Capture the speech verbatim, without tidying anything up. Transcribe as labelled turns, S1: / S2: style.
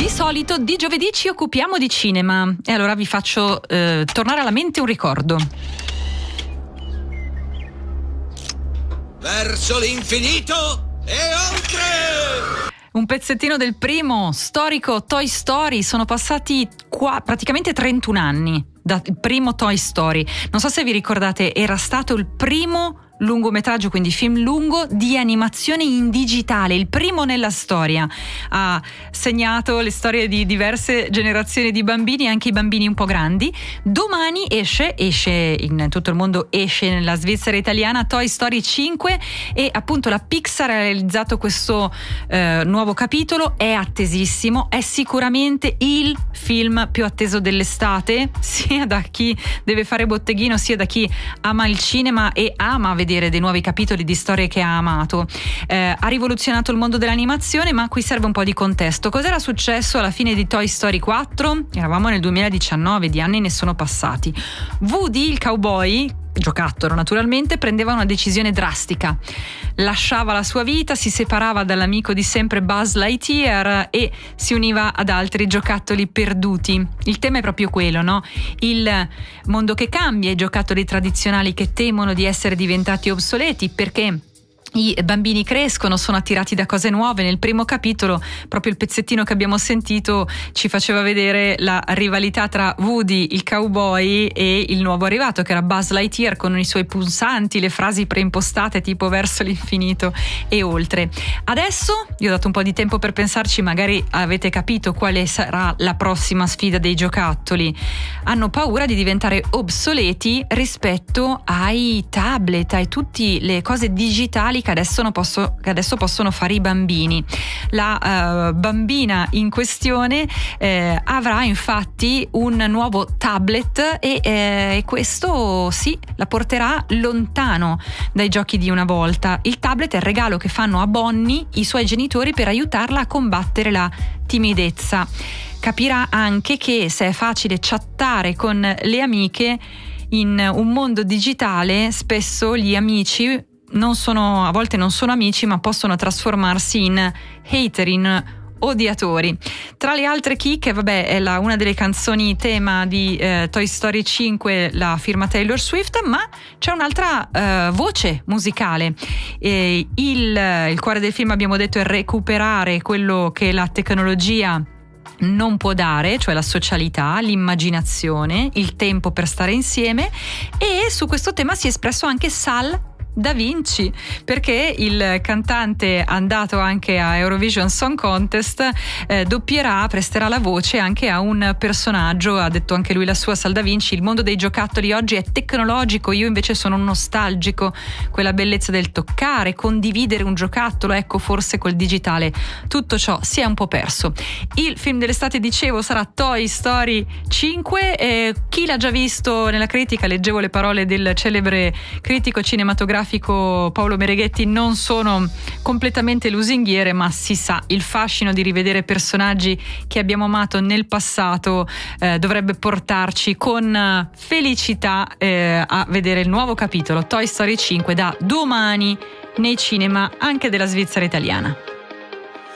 S1: Di solito di giovedì ci occupiamo di cinema e allora vi faccio eh, tornare alla mente un ricordo.
S2: Verso l'infinito e oltre!
S1: Un pezzettino del primo storico Toy Story. Sono passati qua praticamente trentuno anni dal primo Toy Story. Non so se vi ricordate, era stato il primo lungometraggio, quindi film lungo di animazione in digitale, il primo nella storia. Ha segnato le storie di diverse generazioni di bambini, anche i bambini un po' grandi. Domani esce, esce in tutto il mondo, esce nella Svizzera italiana Toy Story cinque e appunto la Pixar ha realizzato questo eh, nuovo capitolo. È attesissimo, è sicuramente il film più atteso dell'estate, sia da chi deve fare botteghino sia da chi ama il cinema e ama vedere dei nuovi capitoli di storie che ha amato. Eh, ha rivoluzionato il mondo dell'animazione, ma qui serve un po' di contesto. Cos'era successo alla fine di Toy Story quattro? Eravamo nel duemiladiciannove, di anni ne sono passati. Woody, il cowboy, giocattolo naturalmente, prendeva una decisione drastica. Lasciava la sua vita, si separava dall'amico di sempre Buzz Lightyear e si univa ad altri giocattoli perduti. Il tema è proprio quello, no? Il mondo che cambia, i giocattoli tradizionali che temono di essere diventati obsoleti perché i bambini crescono, sono attirati da cose nuove. Nel primo capitolo, proprio il pezzettino che abbiamo sentito ci faceva vedere la rivalità tra Woody, il cowboy, e il nuovo arrivato che era Buzz Lightyear, con i suoi pulsanti, le frasi preimpostate tipo verso l'infinito e oltre. Adesso vi ho dato un po' di tempo per pensarci, magari avete capito quale sarà la prossima sfida dei giocattoli. Hanno paura di diventare obsoleti rispetto ai tablet, ai tutte le cose digitali che adesso, non posso, che adesso possono fare i bambini. La uh, bambina in questione eh, avrà infatti un nuovo tablet e eh, questo sì, la porterà lontano dai giochi di una volta. Il tablet è il regalo che fanno a Bonnie i suoi genitori per aiutarla a combattere la timidezza. Capirà anche che se è facile chattare con le amiche in un mondo digitale, spesso gli amici non sono, a volte non sono amici, ma possono trasformarsi in hater, in odiatori. Tra le altre chicche, vabbè, è la, una delle canzoni tema di eh, Toy Story cinque, la firma Taylor Swift, ma c'è un'altra eh, voce musicale. E il, il cuore del film, abbiamo detto, è recuperare quello che la tecnologia non può dare, cioè la socialità, l'immaginazione, il tempo per stare insieme, e su questo tema si è espresso anche Sal Da Vinci, perché il cantante andato anche a Eurovision Song Contest eh, doppierà, presterà la voce anche a un personaggio, ha detto anche lui la sua. Sal Da Vinci: il mondo dei giocattoli oggi è tecnologico, io invece sono nostalgico, quella bellezza del toccare, condividere un giocattolo, ecco, forse col digitale tutto ciò si è un po' perso. Il film dell'estate, dicevo, sarà Toy Story cinque. Eh, chi l'ha già visto nella critica, leggevo le parole del celebre critico cinematografico Paolo Mereghetti, non sono completamente lusinghiere, ma si sa, il fascino di rivedere personaggi che abbiamo amato nel passato eh, dovrebbe portarci con felicità eh, a vedere il nuovo capitolo Toy Story cinque da domani nei cinema anche della Svizzera italiana.